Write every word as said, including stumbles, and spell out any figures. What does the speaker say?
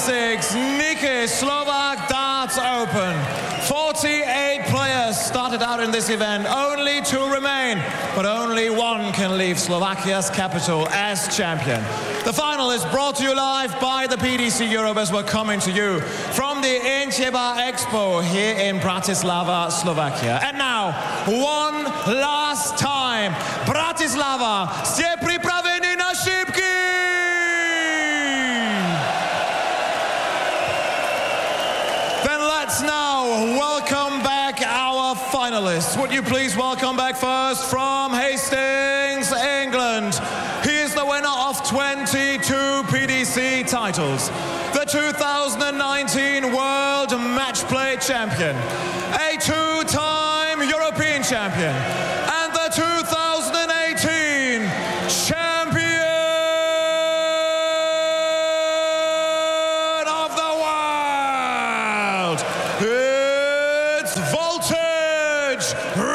twenty-six Nike Slovak Darts Open. forty-eight players started out in this event, only two remain, but only one can leave Slovakia's capital as champion. The final is brought to you live by the P D C Europe as we're coming to you from the Encheba Expo here in Bratislava, Slovakia. And now, one last time, Bratislava, ste pripraveni na šipky? Then let's now welcome back our finalists. Would you please welcome back first from Hastings, England. He is the winner of twenty-two P D C titles, the two thousand nineteen World Match Play Champion, a two-time European champion, and the two thousand eighteen Champion of the World. It's Voltage